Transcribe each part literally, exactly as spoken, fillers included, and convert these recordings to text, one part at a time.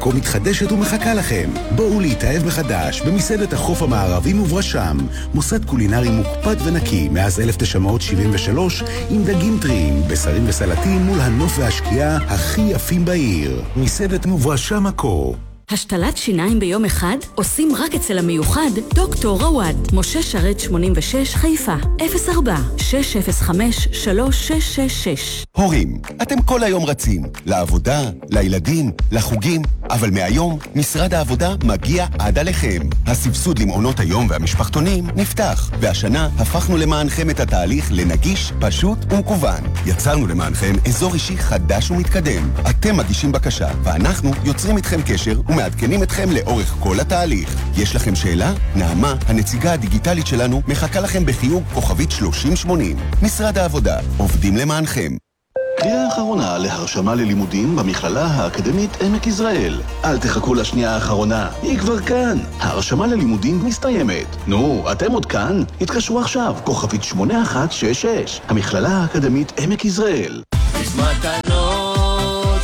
עכו מתחדשת ומחכה לכם. בואו להתאהב מחדש במסעדת החוף המערבי וברשם, מוסד קולינרי מוקפד ונקי מאז אלף תשע מאות שבעים ושלוש, עם דגים טריים, בשרים וסלטים מול הנוף והשקיעה הכי יפים בעיר. מסעדת וברשם עכו. השתלת שיניים ביום אחד עושים רק אצל המיוחד דוקטור רוואד, משה שרת שמונים ושש, חיפה, אפס ארבע שש אפס חמש שלוש שש שש שש. הורים, אתם כל היום רצים, לעבודה, לילדים, לחוגים, אבל מהיום משרד העבודה מגיע עד עליכם. הסבסוד למעונות היום והמשפחתונים נפתח, והשנה הפכנו למענכם את התהליך לנגיש, פשוט ומקוון. יצרנו למענכם אזור אישי חדש ומתקדם. אתם מגישים בקשה, ואנחנו יוצרים איתכם קשר ומעדכנים אתכם לאורך כל התהליך. יש לכם שאלה? נעמה, הנציגה הדיגיטלית שלנו, מחכה לכם בחיוג כוכבית שלושים שמונים. משרד העבודה, עובדים למענכם. קריאה האחרונה להרשמה ללימודים במכללה האקדמית עמק יזרעאל. אל תחכו לשנייה האחרונה, היא כבר כאן. ההרשמה ללימודים מסתיימת. נו, אתם עוד כאן? התקשרו עכשיו, כוכבית שמונה אחת שש שש. המכללה האקדמית עמק יזרעאל. יש מתנות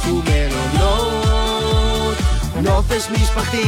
ומלונות, נופש משפחתי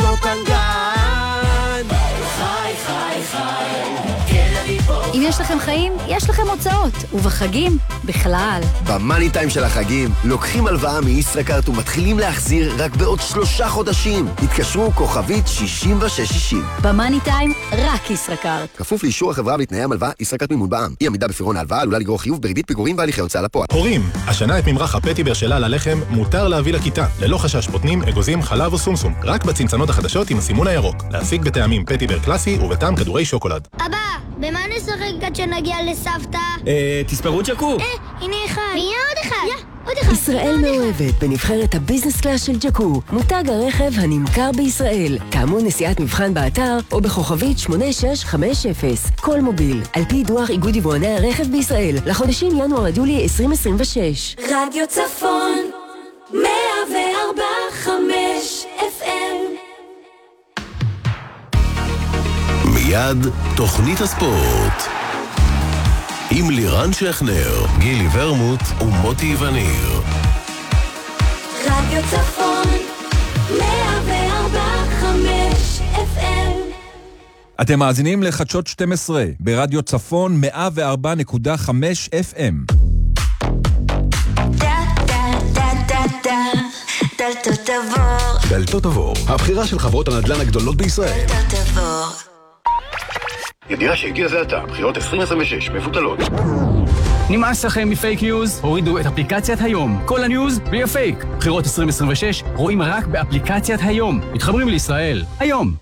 בקלוקנגן. חי, חי, חי, כן אני פה. אם יש לכם חיים, יש לכם הוצאות, ובחגים, בכלל. במאני טיים של החגים, לוקחים הלוואה מישראכרט ומתחילים להחזיר רק בעוד שלושה חודשים. התקשרו כוכבית שישים ושש שישים. במאני טיים, רק ישראכרט. כפוף לאישור החברה ותנאי המלוואה, ישראכרט מימון בע"מ. אי עמידה בפירעון ההלוואה עלולה לגרור חיוב בריבית פיגורים והליכי הוצאה לפועל. הורים, השנה את ממרח הפטיבר שלה ללחם מותר להביא לכיתה, ללא חשש בוטנים, אגוזים, חלב או סומסום, רק בצנצנות החדשות עם הסימון הירוק. להשיג בטעמים פטיבר קלאסי ובטעם כדורי שוקולד. אבא, במה נשחק עד שנגיע לסבתא? אה, תספרו ג'קו. אה, הנה אחד. ויהיה עוד אחד. יא, עוד אחד. ישראל מאוהבת בנבחרת הביזנס קלאס של ג'קו, מותג הרכב הנמכר בישראל. כאמור נסיעת מבחן באתר או בכוכבית שמונה שש חמש אפס. כל מוביל, על פי דוח איגוד יבואני הרכב בישראל, לחודשים ינואר עד יולי עשרים עשרים ושש. רדיו צפון, מאה וארבע חמש אף אם. מיד תוכנית הספורט עם לירן שכנר, גילי ורמוט ומוטי וניר. רדיו צפון מאה וארבע חמש אף אם. אתם מאזינים לחדשות שתים עשרה ברדיו צפון מאה וארבע נקודה חמש אף אם. דלתות עבור, דלתות עבור, הבחירה של חברות הנדל"ן הגדולות בישראל. דלתות עבור. ידיעה שהגיע זה עתה, בחירות עשרים עשרים ושש מבוטלות. נמאס לכם מפייק ניוז? הורידו את אפליקציית היום. כל הניוז בלי הפייק. בחירות עשרים עשרים ושש רואים רק באפליקציית היום. מתחברים לישראל. היום.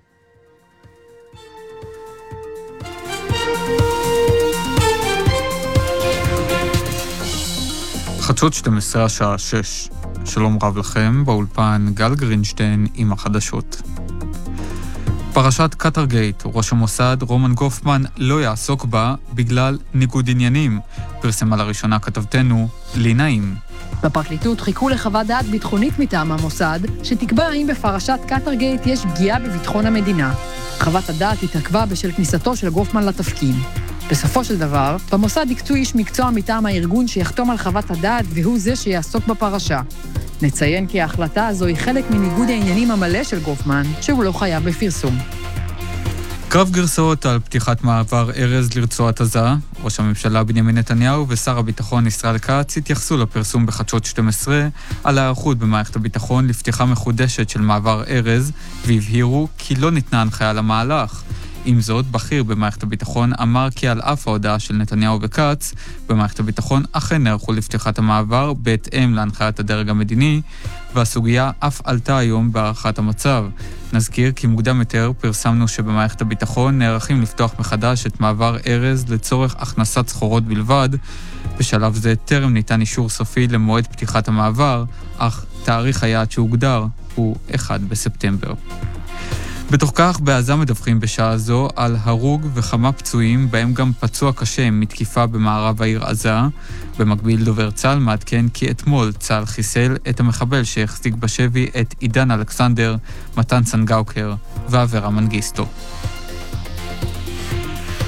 חדשות שתים עשרה השעה שש. שלום רב לכם, באולפן גל גרינשטיין עם החדשות. פרשת קטרגייט, ראש המוסד רומן גופמן לא יעסוק בה בגלל ניגוד עניינים. פרסמה לראשונה כתבתנו לי נעים. בפרקליטות חיכו לחוות דעת ביטחונית מטעם המוסד, שתקבע האם בפרשת קטרגייט יש פגיעה בביטחון המדינה. חוות הדעת התעכבה בשל כניסתו של גופמן לתפקיד. בסופו של דבר, במוסד יקצו איש מקצוע מטעם הארגון שיחתום על חוות הדעת והוא זה שיעסוק בפרשה. נציין כי ההחלטה הזו היא חלק מניגוד העניינים המלא של גופמן, שהוא לא חייב בפרסום. קרב גרסאות על פתיחת מעבר ארז לרצועת עזה. ראש הממשלה בנימין נתניהו ושר הביטחון ישראל כץ התייחסו לפרסום בחדשות שתים עשרה על ההיערכות במערכת הביטחון לפתיחה מחודשת של מעבר ארז, והבהירו כי לא ניתנה הנחיה למהלך. עם זאת, בכיר במערכת הביטחון אמר כי על אף ההודעה של נתניהו וכץ, במערכת הביטחון אכן נערכו לפתיחת המעבר בהתאם להנחיית הדרג המדיני, והסוגיה אף עלתה היום בהערכת המצב. נזכיר כי מוקדם יותר פרסמנו שבמערכת הביטחון נערכים לפתוח מחדש את מעבר ארז לצורך הכנסת סחורות בלבד. בשלב זה טרם ניתן אישור סופי למועד פתיחת המעבר, אך תאריך היעד שהוגדר הוא אחד בספטמבר. בתוך כך, בעזה מדווחים בשעה זו על הרוג וכמה פצועים, בהם גם פצוע קשה מתקיפה במערב העיר עזה. במקביל דובר צה"ל מעדכן כי אתמול צה"ל חיסל את המחבל שהחזיק בשבי את עידן אלכסנדר, מתן צנגאוקר ואברה מנגיסטו.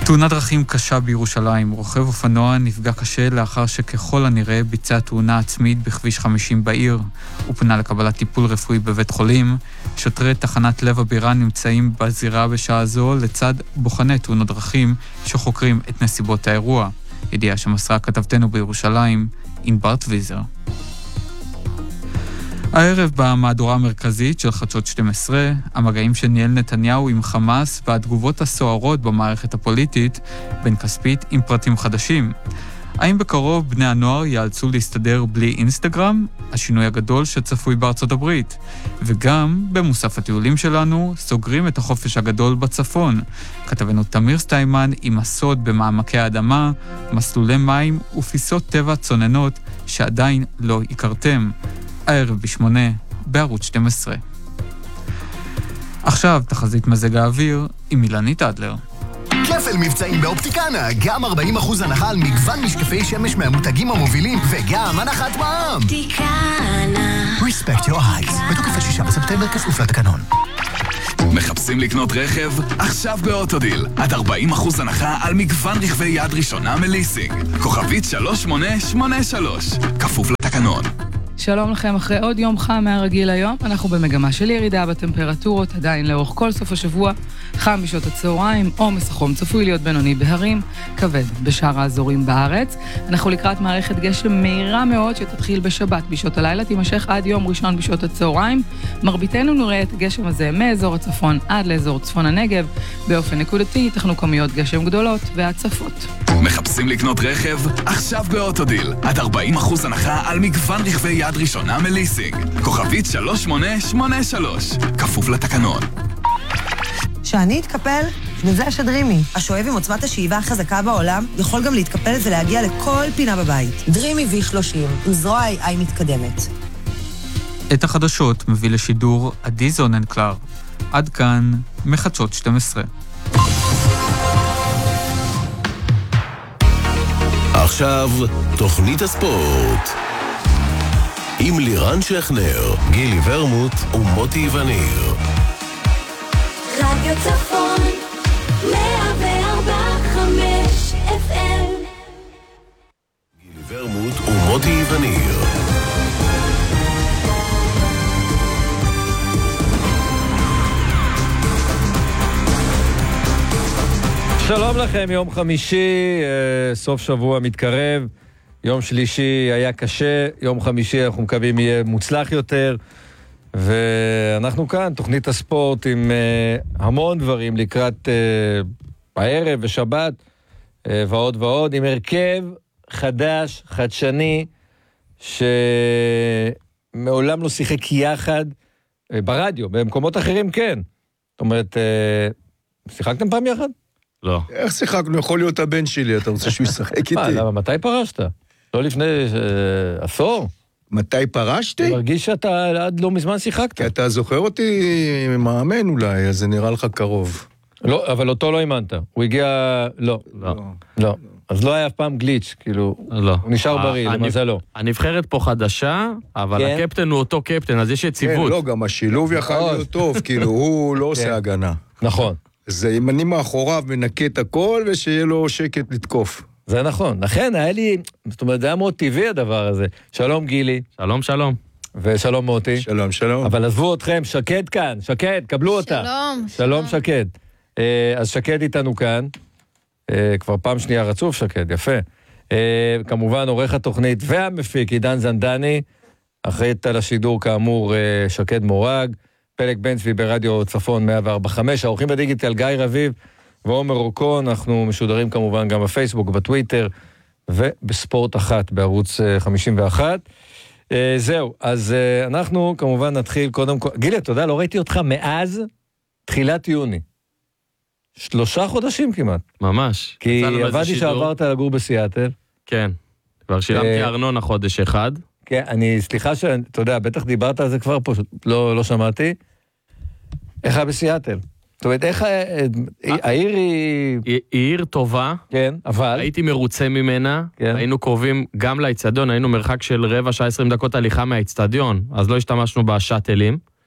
תאונת דרכים קשה בירושלים. רוכב אופנוע נפגע קשה לאחר שככל הנראה ביצע תאונה עצמית בכביש חמישים בעיר. הוא פונה לקבלת טיפול רפואי בבית חולים. שוטרי תחנת לב הבירה נמצאים בזירה בשעה זו לצד בוחני תאונות דרכים שחוקרים את נסיבות האירוע. ידיעה שמסרה כתבתנו בירושלים, ענבר טוויזר. הערב במהדורה המרכזית של חדשות שתים עשרה, המגעים של ניהל נתניהו עם חמאס והתגובות הסוערות במערכת הפוליטית, בין כספית עם פרטים חדשים. האם בקרוב בני הנוער יאלצו להסתדר בלי אינסטגרם? השינוי הגדול שצפוי בארצות הברית. וגם במוסף הטיולים שלנו סוגרים את החופש הגדול בצפון. כתבנו תמיר סטיימן עם הסוד במעמקי האדמה, מסלולי מים ופיסות טבע צוננות שעדיין לא הכרתם. הערב בשמונה בערוץ שתים עשרה. עכשיו תחזית מזג האוויר עם אילנית אדלר. כפל מבצעים באופטיקנה, גם ארבעים אחוז הנחה על מגוון משקפי שמש מהמותגים המובילים וגם הנחת מע"מ. אופטיקנה. Respect your eyes. בתוקף עד שישה בספטמבר כפוף לתקנון. מחפשים לקנות רכב? עכשיו באוטודיל. עד ארבעים אחוז הנחה על מגוון רכבי יד ראשונה מליסינג. כוכבית שלוש שמונה שמונה שלוש. כפוף לתקנון. שלום לכם, אחרי עוד יום חם מהרגיל היום, אנחנו במגמה של ירידה בטמפרטורות, עדיין לאורך כל סוף השבוע, חם בשעות הצהריים, עומס החום צפוי להיות בינוני בהרים, כבד בשאר האזורים בארץ. אנחנו לקראת מערכת גשם מהירה מאוד שתתחיל בשבת, בשעות הלילה תימשך עד יום ראשון בשעות הצהריים. מרביתנו נראה את הגשם הזה מאזור הצפון עד לאזור צפון הנגב, באופן נקודתי ייתכנו כמויות גשם גדולות והצפות. מחפשים לקנות רכב? עכשיו באוטודיל. עד ארבעים אחוז הנחה על מגוון רכבי יד ראשונה מליסינג. כוכבית שלוש שמונה שמונה שלוש. כפוף לתקנון. שאני אתקפל, וזה השדרימי. השואב עם עוצמת השאיבה החזקה בעולם יכול גם להתקפל ולהגיע לכל פינה בבית. דרימי וי שלושים, עם זרוע איי איי מתקדמת. את החדשות מביא לשידור עדי זוננקלר. עד כאן מחדשות שתים עשרה. עכשיו תוכנית הספורט עם לירן שכנר, גילי ורמוט ומוטי וניר. רדיו צפון מאה וארבע חמש אף אם. גילי ורמוט ומוטי וניר. שלום לכם, יום חמישי, סוף שבוע מתקרב, יום שלישי היה קשה, יום חמישי אנחנו מקווים יהיה מוצלח יותר, ואנחנו כאן, תוכנית הספורט עם המון דברים לקראת הערב ושבת ועוד ועוד, עם הרכב חדש, חדשני, שמעולם לא שיחק יחד ברדיו, במקומות אחרים כן. זאת אומרת, שיחקתם פעם יחד? לא. איך שיחקנו? יכול להיות הבן שלי, אתה רוצה שהוא ישחק איתי? מה, למה, מתי פרשת? לא לפני עשור? מתי פרשתי? אני מרגיש שאתה עד לא מזמן שיחקת. כי אתה זוכר אותי מאמן אולי, אז זה נראה לך קרוב. לא, אבל אותו לא אימנת. הוא הגיע... לא. לא. לא. אז לא היה אף פעם גליץ', כאילו... לא. הוא נשאר בריא, למזל לא. הנבחרת פה חדשה, אבל הקפטן הוא אותו קפטן, אז יש יציבות. כן, לא, גם השילוב יכול להיות טוב, כאילו, הוא לא עושה הגנה. נכון. זה אם אני מאחוריו מנקה את הכל, ושיהיה לו שקט לתקוף. זה נכון. לכן, היה לי, זאת אומרת, זה היה מאוד טבעי הדבר הזה. שלום גילי. שלום, שלום. ושלום מוטי. שלום, שלום. אבל עזבו אתכם, שקד כאן, שקד, קבלו אותה. שלום. שלום, שקד. אז שקד איתנו כאן. כבר פעם שנייה רצוף, שקד, יפה. כמובן, עורך התוכנית והמפיק, עידן זנדני, אחראית על השידור, כאמור, שקד מורג. פלג בן צבי ברדיו צפון מאה וארבע חמש, האורחים בדיגיטל גיא רביב ועומר אורקון, אנחנו משודרים כמובן גם בפייסבוק, בטוויטר ובספורט אחת בערוץ חמישים ואחת. זהו, אז אנחנו כמובן נתחיל קודם כל, גילי, אתה יודע, לא ראיתי אותך מאז תחילת יוני. שלושה חודשים כמעט. ממש. כי הבנתי שעברת לגור בסיאטל. כן, כבר שילמתי ארנונה חודש אחד. כן, אני, סליחה שאתה יודע, בטח דיברת על זה כבר פה, לא, לא שמעתי. איך היה בסיאטל? זאת אומרת, איך העיר היא... היא עיר טובה. כן, אבל... הייתי מרוצה ממנה, היינו קרובים גם לאצטדיון, היינו מרחק של רבע שעה עשרים דקות הליכה מהאצטדיון, אז לא השתמשנו בשאטלים,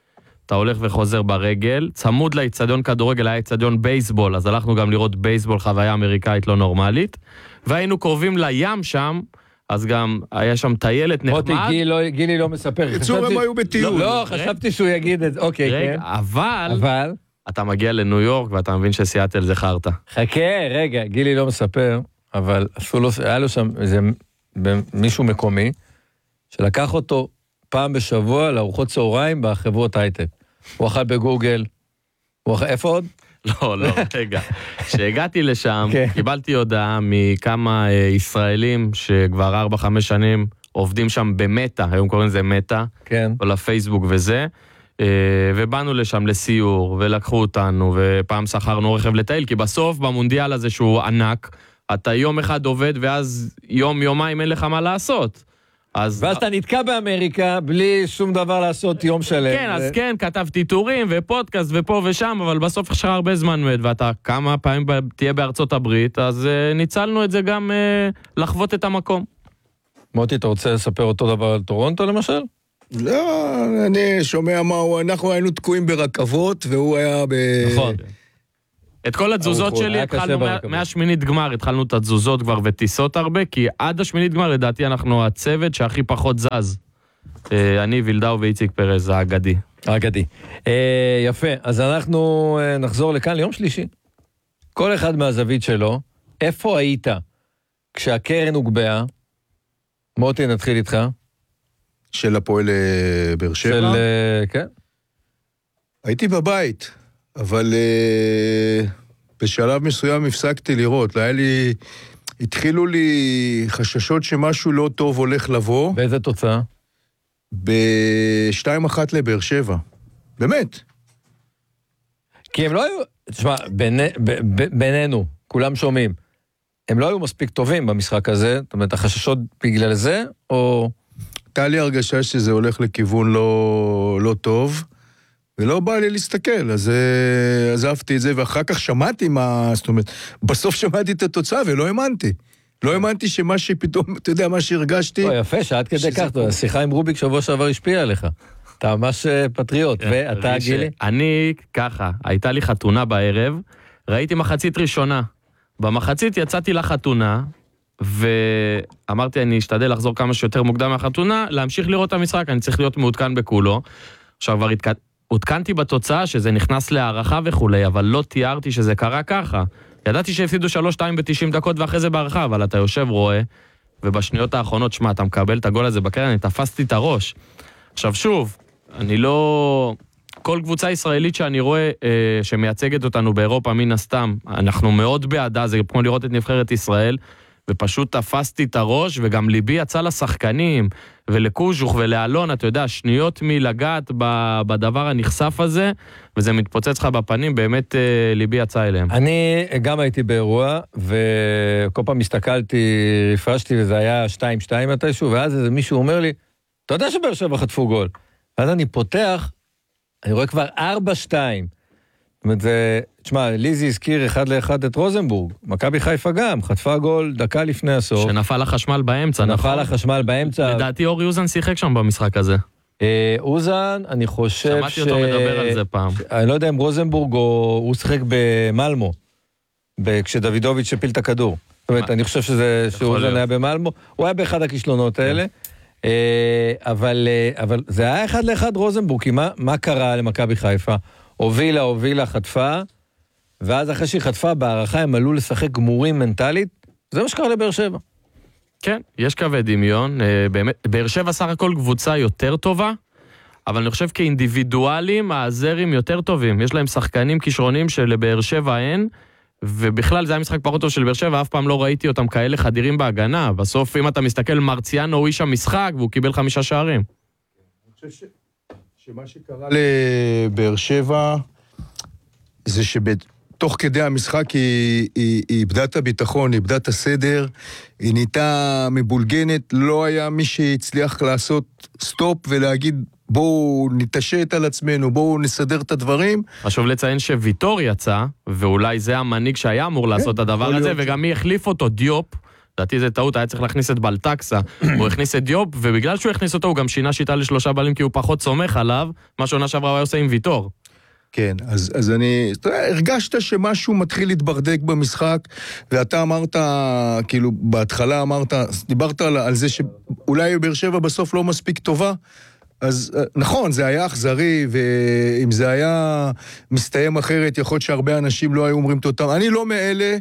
אתה הולך וחוזר ברגל, צמוד לאצטדיון כדורגל היה אצטדיון בייסבול, אז הלכנו גם לראות בייסבול, חוויה אמריקאית לא נורמלית, והיינו קרובים לים שם, אז גם היה שם טיילת נחמד. מוטי, גילי לא, גילי לא מספר. יצור הם היו בטיול. לא, לא, חשבתי שהוא יגיד את זה, אוקיי, רגע, כן. אבל, אבל, אתה מגיע לניו יורק ואתה מבין שסיאטל זה חרטה. חכה, רגע, גילי לא מספר, אבל עשו לו, היה לו שם איזה מישהו מקומי, שלקח אותו פעם בשבוע לארוחות צהריים בחברות הייטק. הוא אכל בגוגל, הוא אכל, איפה עוד? לא, לא, רגע. כשהגעתי לשם, קיבלתי הודעה מכמה ישראלים שכבר ארבע חמש שנים עובדים שם במטה, היום קוראים לזה מטה, או לפייסבוק וזה, ובאנו לשם לסיור, ולקחו אותנו, ופעם שכרנו רכב לטייל, כי בסוף במונדיאל הזה שהוא ענק, אתה יום אחד עובד, ואז יום יומיים אין לך מה לעשות. אז... ואז אתה נתקע באמריקה בלי שום דבר לעשות יום שלם. כן, ו... אז כן, כתבתי טורים ופודקאסט ופה ושם, אבל בסוף יש לך הרבה זמן מת, ואתה כמה פעמים תהיה בארצות הברית, אז uh, ניצלנו את זה גם uh, לחוות את המקום. מוטי, אתה רוצה לספר אותו דבר על טורונטו למשל? לא, אני שומע מה הוא, אנחנו היינו תקועים ברכבות, והוא היה ב... נכון. את כל התזוזות שלי התחלנו מהשמינית גמר, התחלנו את התזוזות כבר וטיסות הרבה, כי עד השמינית גמר לדעתי אנחנו הצוות שהכי פחות זז. אני וילדאו ואיציק פרז, האגדי. האגדי. יפה, אז אנחנו נחזור לכאן ליום שלישי. כל אחד מהזווית שלו, איפה היית כשהקרן הוגבעה? מוטי, נתחיל איתך. של הפועל באר שבע? של, כן. הייתי בבית. אבל uh, בשלב מסוים הפסקתי לראות, לא היה לי, התחילו לי חששות שמשהו לא טוב הולך לבוא. באיזה תוצאה? בשתיים אחת לבאר שבע. באמת. כי הם לא היו, תשמע, ביני, ב, ב, בינינו, כולם שומעים, הם לא היו מספיק טובים במשחק הזה, זאת אומרת, החששות בגלל זה, או... הייתה לי הרגשה שזה הולך לכיוון לא, לא טוב, ולא בא לי להסתכל, אז עזבתי את זה, ואחר כך שמעתי מה, זאת אומרת, בסוף שמעתי את התוצאה ולא האמנתי. לא האמנתי שמה שפתאום, אתה יודע, מה שהרגשתי... או, יפה, שעד כדי כך, השיחה עם רוביק שבוע שעבר השפיעה עליך. אתה ממש פטריוט, ואתה גילי? אני, ככה, הייתה לי חתונה בערב, ראיתי מחצית ראשונה. במחצית יצאתי לחתונה, ואמרתי, אני אשתדל לחזור כמה שיותר מוקדם מהחתונה, להמשיך לראות את המשחק, אני צריך להיות מעודכן בכולו. עכשיו כבר התק... עודכנתי בתוצאה שזה נכנס להערכה וכולי, אבל לא תיארתי שזה קרה ככה. ידעתי שהפסידו שלוש שתיים ב-תשעים דקות ואחרי זה בהערכה, אבל אתה יושב רואה, ובשניות האחרונות, שמה, אתה מקבל את הגול הזה בקרן, אני תפסתי את הראש. עכשיו שוב, אני לא... כל קבוצה ישראלית שאני רואה אה, שמייצגת אותנו באירופה מן הסתם, אנחנו מאוד בעדה, זה כמו לראות את נבחרת ישראל, ופשוט תפסתי את הראש, וגם ליבי יצא לשחקנים, ולקוז'וך ולאלון, אתה יודע, שניות מלגעת בדבר הנחשף הזה, וזה מתפוצץ לך בפנים, באמת ליבי יצא אליהם. אני גם הייתי באירוע, וכל פעם הסתכלתי, רפרשתי, וזה היה שתיים שתיים מתישהו, ואז איזה מישהו אומר לי, אתה יודע שבאר שבע חטפו גול. ואז אני פותח, אני רואה כבר ארבע שתיים. זאת אומרת, זה, תשמע, ליזי הזכיר אחד לאחד את רוזנבורג, מכבי חיפה גם, חטפה גול דקה לפני הסוף. שנפל החשמל באמצע, נכון? נפל החשמל באמצע. לדעתי אורי אוזן שיחק שם במשחק הזה. אוזן, אני חושב ש... שמעתי אותו מדבר על זה פעם. אני לא יודע אם רוזנבורג או הוא שיחק במלמו, כשדוידוביץ' הפיל את הכדור. זאת אומרת, אני חושב שאוזן היה במלמו, הוא היה באחד הכישלונות האלה, אבל זה היה אחד לאחד רוזנבורג, כי מה קרה למכבי חיפה? הובילה, הובילה, חטפה, ואז אחרי שהיא חטפה, בהערכה הם עלו לשחק גמורים מנטלית, זה מה שקרה לבאר שבע. כן, יש קווי דמיון, באמת, באר שבע סך הכל קבוצה יותר טובה, אבל אני חושב כאינדיבידואלים, הזרים יותר טובים, יש להם שחקנים כישרונים שלבאר שבע אין, ובכלל זה היה משחק פחות טוב של באר שבע, אף פעם לא ראיתי אותם כאלה חדירים בהגנה, בסוף אם אתה מסתכל, מרציאנו הוא איש המשחק, והוא קיבל חמישה שערים. אני חושב ש... שמה שקרה לבאר שבע זה שבתוך כדי המשחק היא, היא, היא איבדה את הביטחון, היא איבדה את הסדר, היא נהייתה מבולגנת, לא היה מי שהצליח לעשות סטופ ולהגיד בואו נתעשת על עצמנו, בואו נסדר את הדברים. חשוב לציין שוויטור יצא, ואולי זה המנהיג שהיה אמור לעשות את הדבר הזה, וגם מי החליף אותו, דיופ, לדעתי זה טעות, היה צריך להכניס את בלטקסה, הוא הכניס את דיופ, ובגלל שהוא הכניס אותו הוא גם שינה שיטה לשלושה בעלים, כי הוא פחות סומך עליו, מה שעונה שעברה הוא היה עושה עם ויטור. כן, אז, אז אני, אתה יודע, הרגשת שמשהו מתחיל להתברדק במשחק, ואתה אמרת, כאילו, בהתחלה אמרת, דיברת על, על זה שאולי באר שבע בסוף לא מספיק טובה, אז נכון, זה היה אכזרי, ואם זה היה מסתיים אחרת, יכול להיות שהרבה אנשים לא היו אומרים את אותם. אני לא מאלה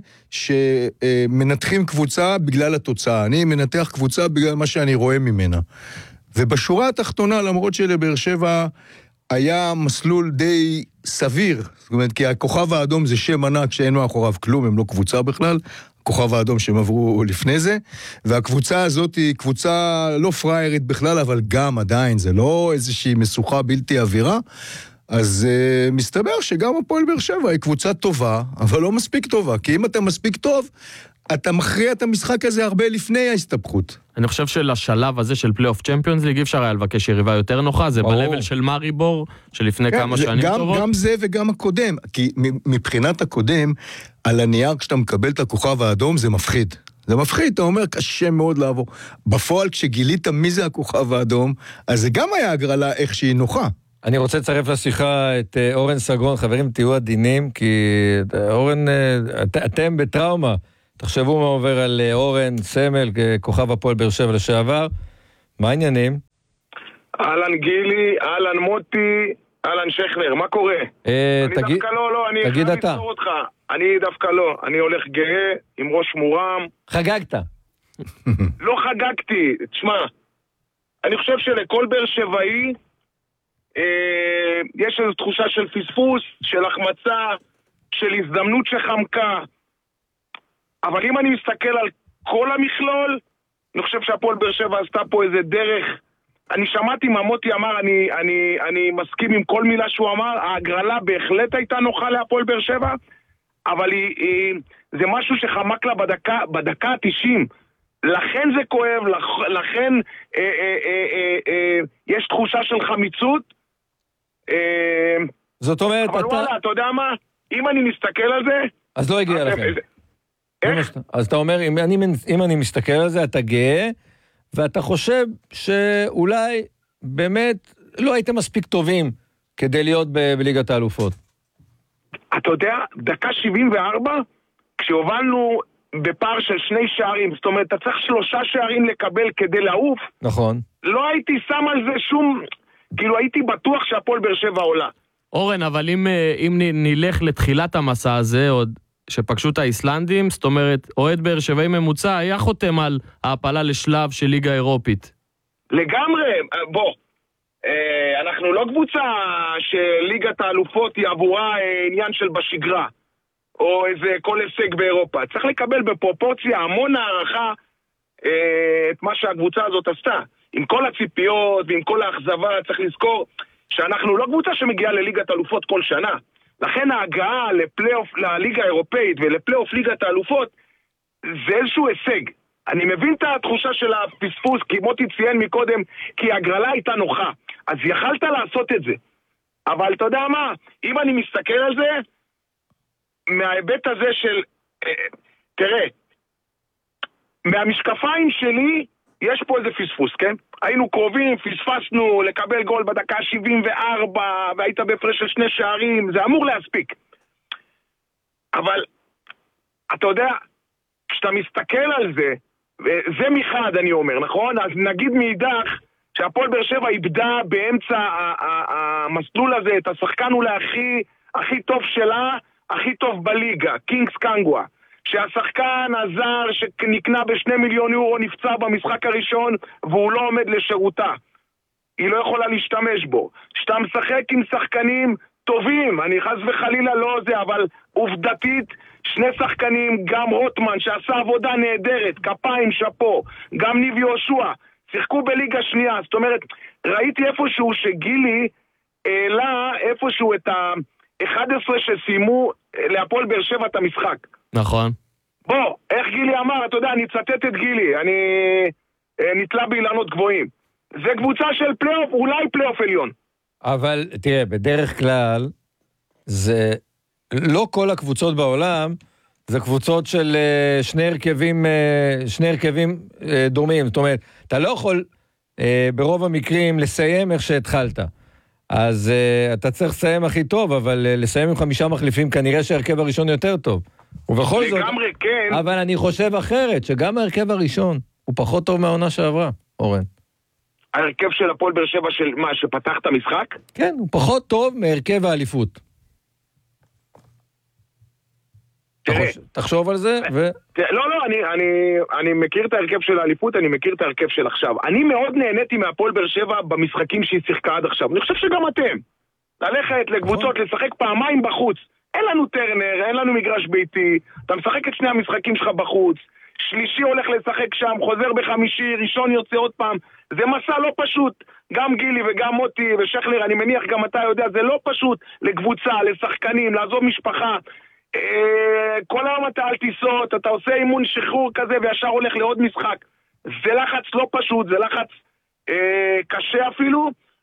שמנתחים קבוצה בגלל התוצאה, אני מנתח קבוצה בגלל מה שאני רואה ממנה. ובשורה התחתונה, למרות שלבאר שבע היה מסלול די סביר, זאת אומרת, כי הכוכב האדום זה שם ענק שאין מאחוריו כלום, הם לא קבוצה בכלל, הכוכב האדום שהם עברו לפני זה, והקבוצה הזאת היא קבוצה לא פריירית בכלל, אבל גם עדיין, זה לא איזושהי משוכה בלתי אווירה, אז uh, מסתבר שגם הפועל באר שבע היא קבוצה טובה, אבל לא מספיק טובה, כי אם אתה מספיק טוב, אתה מכריע את המשחק הזה הרבה לפני ההסתבכות. אני חושב שלשלב הזה של פלייאוף צ'מפיונס ליג אפשר היה לבקש יריבה יותר נוחה, זה בלבל של מאריבור, שלפני כן, כמה זה, שנים גם, טובות. גם זה וגם הקודם, כי מבחינת הקודם, על הנייר כשאתה מקבל את הכוכב האדום זה מפחיד. זה מפחיד, אתה אומר, קשה מאוד לעבור. בפועל כשגילית מי זה הכוכב האדום, אז זה גם היה הגרלה איך שהיא נוחה. אני רוצה לצרף לשיחה את אורן סגרון, חברים, תהיו עדינים, כי אורן, את, אתם בטראומה. תחשבו מה עובר על אורן, סמל, כוכב הפועל באר שבע לשעבר. מה העניינים? אהלן גילי, אהלן מוטי, אהלן שכנר, מה קורה? אה, אני תגיד, דווקא לא, לא, אני תגיד חייב אתה. לפתור אותך. אני דווקא לא, אני הולך גאה, עם ראש מורם. חגגת. לא חגגתי, תשמע, אני חושב שלכל באר שבעי, אה, יש איזו תחושה של פספוס, של החמצה, של הזדמנות שחמקה. אבל אם אני מסתכל על כל המכלול, אני חושב שהפועל באר שבע עשתה פה איזה דרך. אני שמעתי מה מוטי אמר, אני, אני, אני מסכים עם כל מילה שהוא אמר, ההגרלה בהחלט הייתה נוחה להפועל באר שבע, אבל היא, היא, זה משהו שחמק לה בדקה, בדקה ה-תשעים. לכן זה כואב, לכ, לכן אה, אה, אה, אה, אה, יש תחושה של חמיצות. אה, זאת אומרת, אבל אתה... וואלה, אתה יודע מה? אם אני מסתכל על זה... אז לא הגיע לכם. איך? אז אתה אומר, אם אני, אם אני מסתכל על זה, אתה גאה, ואתה חושב שאולי באמת לא הייתם מספיק טובים כדי להיות ב- בליגת האלופות. אתה יודע, דקה שבעים וארבע, כשהובלנו בפער של שני שערים, זאת אומרת, אתה צריך שלושה שערים לקבל כדי לעוף. נכון. לא הייתי שם על זה שום... כאילו הייתי בטוח שהפועל באר שבע עולה. אורן, אבל אם, אם נלך לתחילת המסע הזה, עוד שפגשו את האיסלנדים, זאת אומרת, אוהד באר שבעי ממוצע היה חותם על ההפלה לשלב של ליגה אירופית. לגמרי, בוא, אנחנו לא קבוצה שליגת האלופות היא עבורה עניין של בשגרה, או איזה כל הישג באירופה. צריך לקבל בפרופורציה המון הערכה את מה שהקבוצה הזאת עשתה. עם כל הציפיות ועם כל האכזבה, צריך לזכור שאנחנו לא קבוצה שמגיעה לליגת האלופות כל שנה. לכן ההגעה לפלייאוף, לליגה האירופאית ולפלייאוף ליגת האלופות, זה איזשהו הישג. אני מבין את התחושה של הפספוס, כי מוטי ציין מקודם, כי הגרלה הייתה נוחה. אז יכלת לעשות את זה. אבל אתה יודע מה, אם אני מסתכל על זה, מההיבט הזה של, תראה, מהמשקפיים שלי, יש פה איזה פספוס, כן? היינו קרובים, פספסנו לקבל גול בדקה שבעים וארבע, והיית בהפרש של שני שערים, זה אמור להספיק. אבל, אתה יודע, כשאתה מסתכל על זה, זה מחד אני אומר, נכון? אז נגיד מאידך, שהפועל באר שבע איבדה באמצע המסלול הזה את השחקן אולי הכי, הכי טוב שלה, הכי טוב בליגה, קינגס קנגווה. שהשחקן הזר שנקנה בשני מיליון יורו נפצע במשחק הראשון והוא לא עומד לשירותה. היא לא יכולה להשתמש בו. שאתה משחק עם שחקנים טובים, אני חס וחלילה לא זה, אבל עובדתית שני שחקנים, גם רוטמן שעשה עבודה נהדרת, כפיים שפו, גם ניב יהושע, שיחקו בליגה שנייה. זאת אומרת, ראיתי איפשהו שגילי העלה איפשהו את ה-אחד עשר שסיימו להפועל באר שבע את המשחק. נכון. בוא, איך גילי אמר, אתה יודע, אני אצטט את גילי, אני נתלה באילנות גבוהים. זה קבוצה של פלייאוף, אולי פלייאוף עליון. אבל תראה, בדרך כלל, זה לא כל הקבוצות בעולם זה קבוצות של אה, שני הרכבים, אה, שני הרכבים אה, דומים. זאת אומרת, אתה לא יכול אה, ברוב המקרים לסיים איך שהתחלת. אז uh, אתה צריך לסיים הכי טוב, אבל uh, לסיים עם חמישה מחליפים, כנראה שהרכב הראשון יותר טוב. ובכל זאת, לגמרי כן. אבל אני חושב אחרת, שגם ההרכב הראשון הוא פחות טוב מהעונה שעברה, אורן. ההרכב של הפועל באר שבע של מה, שפתח את המשחק? כן, הוא פחות טוב מהרכב האליפות. תראה. תחשוב על זה, ו... לא, לא, אני, אני, אני מכיר את ההרכב של האליפות, אני מכיר את ההרכב של עכשיו. אני מאוד נהניתי מהפועל באר שבע במשחקים שהיא שיחקה עד עכשיו. אני חושב שגם אתם. ללכת לקבוצות, לשחק פעמיים בחוץ. אין לנו טרנר, אין לנו מגרש ביתי. אתה משחק את שני המשחקים שלך בחוץ. שלישי הולך לשחק שם, חוזר בחמישי, ראשון יוצא עוד פעם. זה מסע לא פשוט. גם גילי וגם מוטי ושכלר, אני מניח גם אתה יודע, זה לא פשוט לקבוצה, לשחקנים, לעזוב משפחה. כל היום אתה על טיסות, אתה עושה אימון שחרור כזה וישר הולך לעוד משחק. זה לחץ לא פשוט, זה לחץ אה, קשה אפילו,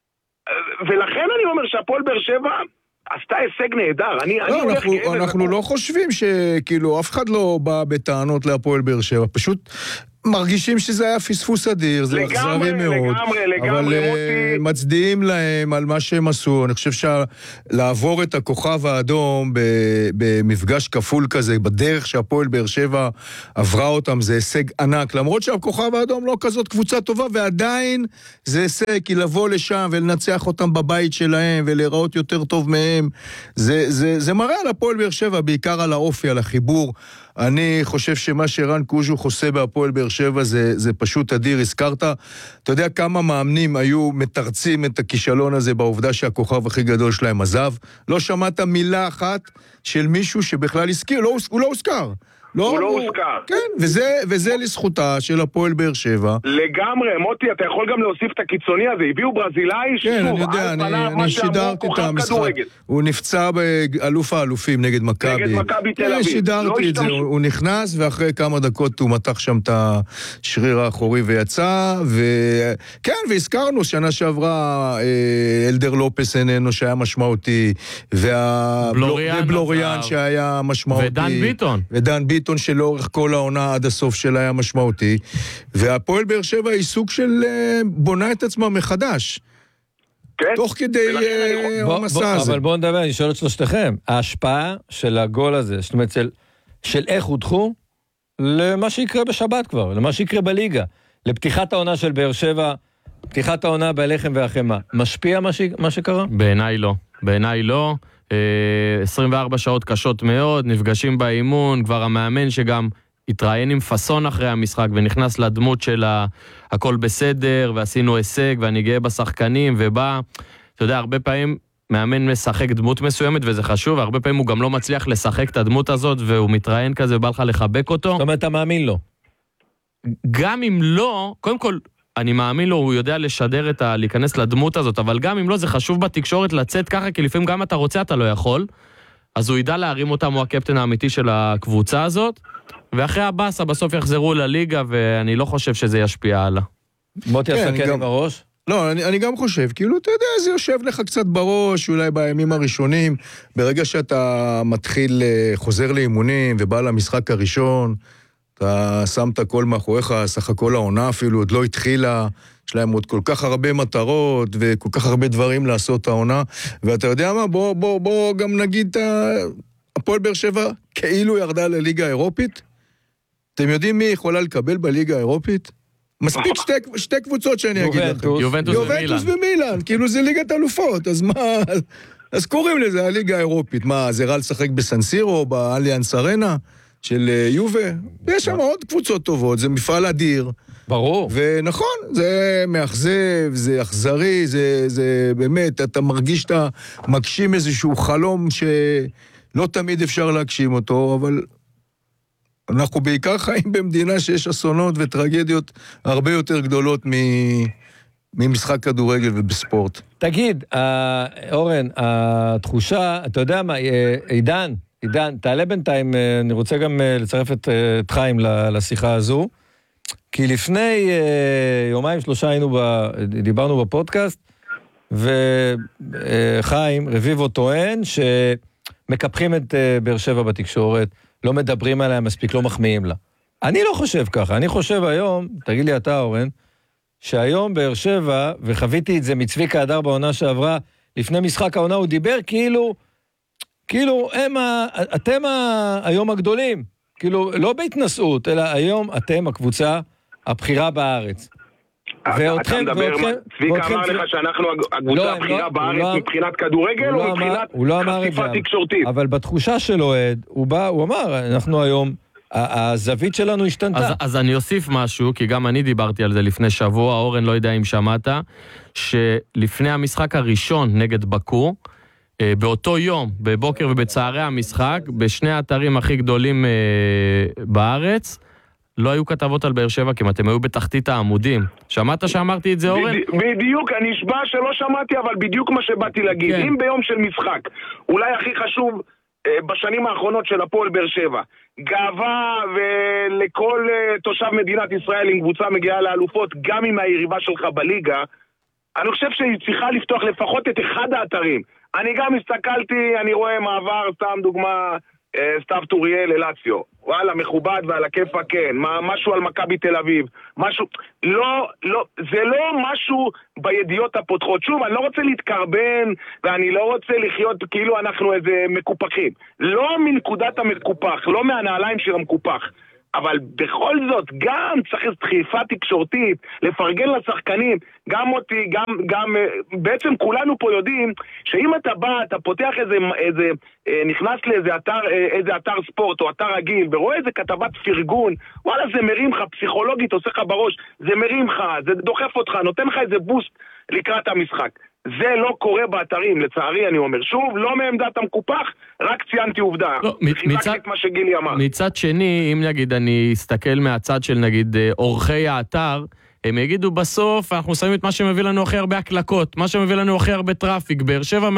ולכן אני אומר שהפועל באר שבע עשתה הישג נהדר. אני, לא, אני אנחנו, הולך אנחנו לא חושבים שכאילו אף אחד לא בא בטענות להפועל באר שבע, פשוט מרגישים שזה היה פספוס אדיר, זה אכזרי מאוד, לגמרי, לגמרי, אבל מוטי. מצדיעים להם על מה שהם עשו. אני חושב שלעבור את הכוכב האדום במפגש כפול כזה, בדרך שהפועל באר שבע עברה אותם, זה הישג ענק, למרות שהכוכב האדום לא כזאת קבוצה טובה, ועדיין זה הישג, כי לבוא לשם ולנצח אותם בבית שלהם, ולהיראות יותר טוב מהם, זה, זה, זה מראה על הפועל באר שבע, בעיקר על האופי, על החיבור. אני חושב שמה שרן קוז'ו חוסה בהפועל באר שבע זה, זה פשוט אדיר. הזכרת, אתה יודע כמה מאמנים היו מתרצים את הכישלון הזה בעובדה שהכוכב הכי גדול שלהם עזב? לא שמעת מילה אחת של מישהו שבכלל הזכיר, לא, הוא לא הוזכר. לא, הוא לא הוזכר. כן, וזה, וזה לזכותה של הפועל באר שבע. לגמרי, מוטי, אתה יכול גם להוסיף את הקיצוני הזה, הביאו ברזילאי, כן, אני יודע, אני, אני שידרתי את המשחק. הוא נפצע באלוף האלופים נגד מכבי. נגד מכבי תל אביב. שידרתי לא את זה, הוא, הוא נכנס, ואחרי כמה דקות הוא מתח שם את השריר האחורי ויצא, וכן, והזכרנו שנה שעברה אלדר לופס איננו שהיה משמעותי, ובלוריאן שהיה משמעותי. ודן ביטון. ודן ביטון. ביטון שלאורך כל העונה עד הסוף שלה היה משמעותי, והפועל באר שבע היא סוג של בונה את עצמה מחדש. כן. תוך כדי המסע הזה. אבל בואו נדבר, אני שואל את שלושתכם, ההשפעה של הגול הזה, זאת אומרת, של, של איך הודחו, למה שיקרה בשבת כבר, למה שיקרה בליגה, לפתיחת העונה של באר שבע, פתיחת העונה בלחם והחמה, משפיע מה, ש, מה שקרה? בעיניי לא, בעיניי לא. עשרים וארבע שעות קשות מאוד, נפגשים באימון, כבר המאמן שגם התראיין עם פסון אחרי המשחק ונכנס לדמות של הכל בסדר ועשינו הישג ואני גאה בשחקנים ובא, אתה יודע, הרבה פעמים מאמן משחק דמות מסוימת וזה חשוב, והרבה פעמים הוא גם לא מצליח לשחק את הדמות הזאת והוא מתראיין כזה ובא לך לחבק אותו. זאת אומרת, אתה מאמין לו? גם אם לא, קודם כל אני מאמין לו, הוא יודע לשדר את ה... להיכנס לדמות הזאת, אבל גם אם לא, זה חשוב בתקשורת לצאת ככה, כי לפעמים גם אתה רוצה, אתה לא יכול, אז הוא ידע להרים אותם, הוא הקפטן האמיתי של הקבוצה הזאת, ואחרי הבאסה בסוף יחזרו לליגה, ואני לא חושב שזה ישפיע הלאה. מוטי הסתכל עם הראש? לא, אני, אני גם חושב, כאילו, אתה יודע, זה יושב לך קצת בראש, אולי בימים הראשונים, ברגע שאתה מתחיל, חוזר לאימונים, ובא למשחק הראשון, אתה שמת הכל מאחוריך, סך הכל העונה אפילו עוד לא התחילה, יש להם עוד כל כך הרבה מטרות, וכל כך הרבה דברים לעשות העונה, ואתה יודע מה, בוא, בוא, בוא גם נגיד, הפועל באר שבע כאילו ירדה לליגה האירופית, אתם יודעים מי יכולה לקבל בליגה האירופית? מספיק שתי, שתי קבוצות שאני אגיד לכם. יובנטוס ומילאן. יובנטוס ומילאן, כאילו זה ליגת אלופות, אז מה, אז קוראים לזה הליגה האירופית, מה, זה רע לשחק בסנסירו, באליאנס ארנה? של יובה, יש שם עוד קבוצות טובות, זה מפעל אדיר. ברור. ונכון, זה מאכזב, זה אכזרי, זה, זה באמת, אתה מרגיש שאתה מגשים איזשהו חלום שלא תמיד אפשר להגשים אותו, אבל אנחנו בעיקר חיים במדינה שיש אסונות וטרגדיות הרבה יותר גדולות מ... ממשחק כדורגל ובספורט. תגיד, אורן, התחושה, אתה יודע מה, עידן, עידן, תעלה בינתיים, אני רוצה גם לצרף את, את חיים לשיחה הזו, כי לפני יומיים שלושה היינו, ב, דיברנו בפודקאסט, וחיים רביבו טוען שמקפחים את באר שבע בתקשורת, לא מדברים עליה מספיק, לא מחמיאים לה. אני לא חושב ככה, אני חושב היום, תגיד לי אתה אורן, שהיום באר שבע, וחוויתי את זה מצביקה הדר בעונה שעברה, לפני משחק העונה הוא דיבר כאילו, כאילו הם ה, אתם ה, היום הגדולים, כאילו לא בהתנסות, אלא היום אתם הקבוצה הבחירה בארץ. אתה מדבר, צביקה אמר לך שאנחנו הקבוצה הבחירה בארץ מבחינת כדורגל או מבחינת חשיפה תקשורתית? אבל בתחושה של אוהד, הוא בא, הוא אמר, אנחנו היום, הזווית שלנו השתנתה. אז, אז אני אוסיף משהו, כי גם אני דיברתי על זה לפני שבוע, אורן לא יודע אם שמעת, שלפני המשחק הראשון נגד בקו, באותו יום, בבוקר ובצהרי המשחק, בשני האתרים הכי גדולים בארץ, לא היו כתבות על באר שבע, כי אתם היו בתחתית העמודים. שמעת שאמרתי את זה, אורן? בדיוק, אני אשבע שלא שמעתי, אבל בדיוק מה שבאתי להגיד. אם ביום של משחק, אולי הכי חשוב בשנים האחרונות של הפועל באר שבע, גאווה ולכל תושב מדינת ישראל עם קבוצה מגיעה לאלופות, גם עם היריבה שלך בליגה, אני חושב שהיא צריכה לפתוח לפחות את אחד האתרים. אני גם הסתכלתי, אני רואה מעבר, סתם דוגמה, סתיו טוריאל אלציו, וואלה, מכובד ועל הכיפה כן, משהו על מכבי תל אביב, משהו, לא, לא, זה לא משהו בידיעות הפותחות. שוב, אני לא רוצה להתקרבן, ואני לא רוצה לחיות כאילו אנחנו איזה מקופחים. לא מנקודת המקופח, לא מהנעליים של המקופח. אבל בכל זאת, גם צריך דחיפה תקשורתית, לפרגן לשחקנים, גם אותי, גם, גם, בעצם כולנו פה יודעים, שאם אתה בא, אתה פותח איזה, איזה, נכנס לאיזה אתר, איזה אתר ספורט או אתר רגיל, ורואה איזה כתבת פרגון, וואלה, זה מרים לך, פסיכולוגית, עושה לך בראש, זה מרים לך, זה דוחף אותך, נותן לך איזה בוסט לקראת המשחק. זה לא קורה באתרים, לצערי אני אומר. שוב, לא מעמדת המקופח, רק ציינתי עובדה. לא, מצד, את מה שגילי אמר. מצד שני, אם נגיד אני אסתכל מהצד של נגיד אורחי האתר, הם יגידו בסוף, אנחנו שמים את מה שמביא לנו הכי הרבה הקלקות, מה שמביא לנו הכי הרבה טראפיק, באר שבע